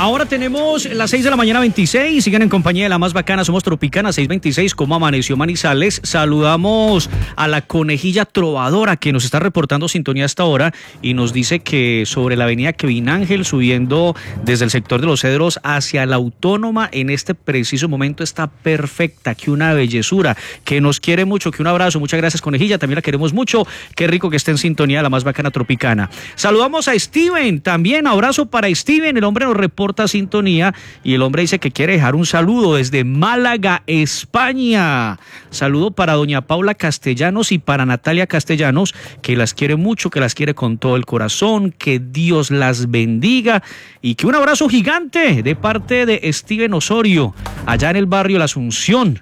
ahora tenemos las 6 de la mañana 26, siguen en compañía de la más bacana, somos Tropicana 626, ¿cómo amaneció Manizales? Saludamos a la conejilla trovadora que nos está reportando sintonía hasta ahora y nos dice que sobre la avenida Kevin Ángel, subiendo desde el sector de Los Cedros hacia la Autónoma, en este preciso momento está perfecta, que una bellezura, que nos quiere mucho, que un abrazo, muchas gracias conejilla, también la queremos mucho, qué rico que esté en sintonía de la más bacana Tropicana. Saludamos a Steven, también abrazo para Steven, el hombre nos reporta sintonía y el hombre dice que quiere dejar un saludo desde Málaga, España. Saludo para doña Paula Castellanos y para Natalia Castellanos, que las quiere mucho, que las quiere con todo el corazón, que Dios las bendiga y que un abrazo gigante de parte de Steven Osorio, allá en el barrio La Asunción.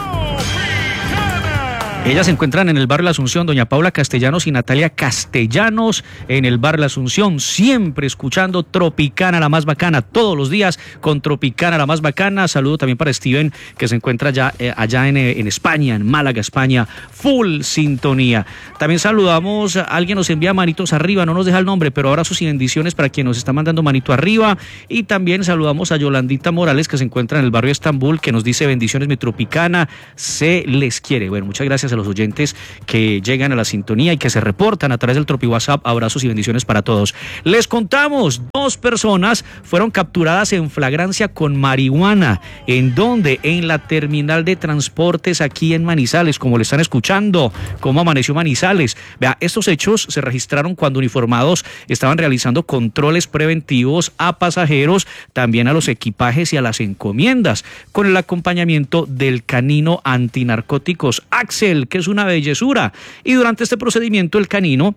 Ellas se encuentran en el barrio La Asunción, doña Paula Castellanos y Natalia Castellanos en el barrio La Asunción, siempre escuchando Tropicana, la más bacana, todos los días con Tropicana, la más bacana. Saludo también para Steven, que se encuentra allá en España, en Málaga, España, full sintonía. También saludamos, alguien nos envía manitos arriba, no nos deja el nombre, pero abrazos y bendiciones para quien nos está mandando manito arriba. Y también saludamos a Yolandita Morales, que se encuentra en el barrio Estambul, que nos dice bendiciones, mi Tropicana, se les quiere. Bueno, muchas gracias a los oyentes que llegan a la sintonía y que se reportan a través del Tropi WhatsApp. Abrazos y bendiciones para todos. Les contamos, 2 personas fueron capturadas en flagrancia con marihuana. ¿En dónde? En la terminal de transportes aquí en Manizales, como le están escuchando, cómo amaneció Manizales. Vea, estos hechos se registraron cuando uniformados estaban realizando controles preventivos a pasajeros, también a los equipajes y a las encomiendas, con el acompañamiento del canino antinarcóticos Axel, que es una bellezura. Y durante este procedimiento el canino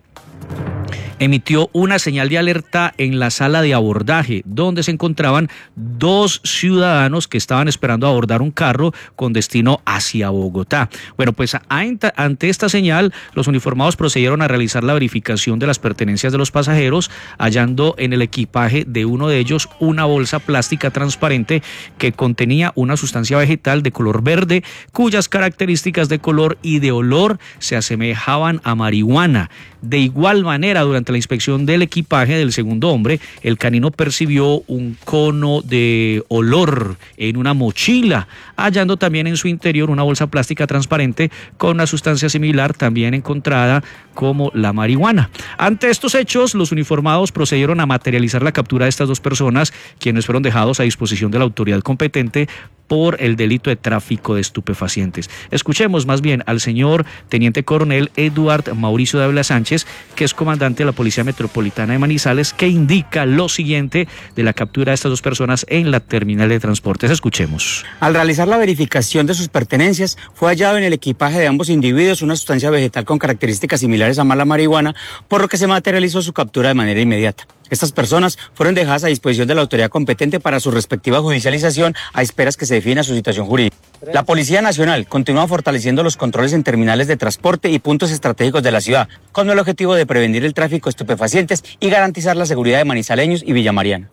emitió una señal de alerta en la sala de abordaje, donde se encontraban 2 ciudadanos que estaban esperando abordar un carro con destino hacia Bogotá. Bueno, pues ante esta señal, los uniformados procedieron a realizar la verificación de las pertenencias de los pasajeros, hallando en el equipaje de uno de ellos una bolsa plástica transparente que contenía una sustancia vegetal de color verde, cuyas características de color y de olor se asemejaban a marihuana. De igual manera, durante la inspección del equipaje del segundo hombre, el canino percibió un cono de olor en una mochila, hallando también en su interior una bolsa plástica transparente con una sustancia similar también encontrada como la marihuana. Ante estos hechos, los uniformados procedieron a materializar la captura de estas 2 personas, quienes fueron dejados a disposición de la autoridad competente por el delito de tráfico de estupefacientes. Escuchemos más bien al señor Teniente Coronel Eduard Mauricio Dávila Sánchez, que es comandante de la Policía Metropolitana de Manizales, que indica lo siguiente de la captura de estas 2 personas en la terminal de transportes. Escuchemos. Al realizar la verificación de sus pertenencias, fue hallado en el equipaje de ambos individuos una sustancia vegetal con características similares a la marihuana, por lo que se materializó su captura de manera inmediata. Estas personas fueron dejadas a disposición de la autoridad competente para su respectiva judicialización a esperas que se defina su situación jurídica. La Policía Nacional continúa fortaleciendo los controles en terminales de transporte y puntos estratégicos de la ciudad, con el objetivo de prevenir el tráfico de estupefacientes y garantizar la seguridad de manizaleños y villamarianos.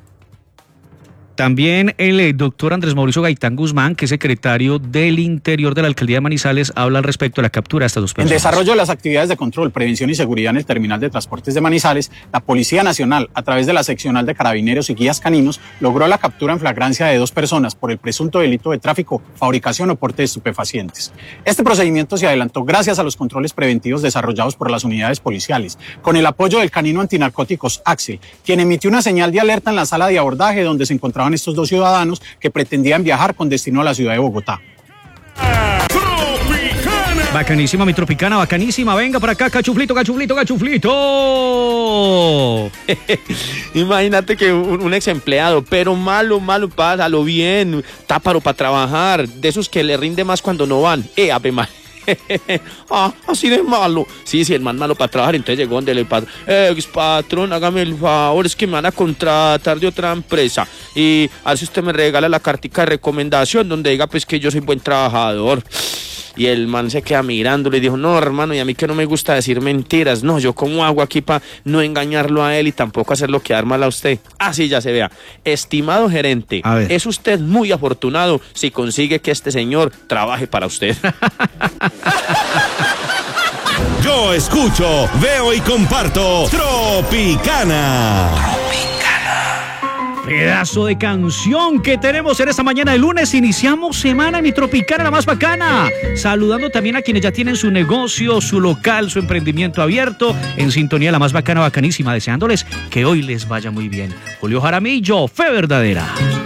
También el doctor Andrés Mauricio Gaitán Guzmán, que es secretario del Interior de la Alcaldía de Manizales, habla al respecto de la captura de estas 2 personas. En desarrollo de las actividades de control, prevención y seguridad en el terminal de transportes de Manizales, la Policía Nacional, a través de la seccional de carabineros y guías caninos, logró la captura en flagrancia de 2 personas por el presunto delito de tráfico, fabricación o porte de estupefacientes. Este procedimiento se adelantó gracias a los controles preventivos desarrollados por las unidades policiales, con el apoyo del canino antinarcóticos Axel, quien emitió una señal de alerta en la sala de abordaje donde se encontraban estos 2 ciudadanos que pretendían viajar con destino a la ciudad de Bogotá. Bacanísima mi Tropicana, bacanísima. Venga para acá, cachuflito, cachuflito, cachuflito. Imagínate que un ex empleado, pero malo, pásalo bien, táparo para trabajar, de esos que le rinde más cuando no van. Ave María. Así de malo. Sí, el man malo para trabajar. Entonces llegó donde el patrón, ex patrón, hágame el favor, es que me van a contratar de otra empresa y a ver si usted me regala la cartica de recomendación donde diga pues que yo soy buen trabajador. Y el man se queda mirando, le dijo, no hermano, y a mí que no me gusta decir mentiras, no, yo como hago aquí para no engañarlo a él y tampoco hacerlo quedar mal a usted. Así ya se vea. Estimado gerente, es usted muy afortunado si consigue que este señor trabaje para usted. Yo escucho, veo y comparto Tropicana. Pedazo de canción que tenemos en esta mañana de lunes. Iniciamos semana en mi Tropicana, la más bacana. Saludando también a quienes ya tienen su negocio, su local, su emprendimiento abierto. En sintonía, la más bacana, bacanísima. Deseándoles que hoy les vaya muy bien. Julio Jaramillo, fe verdadera.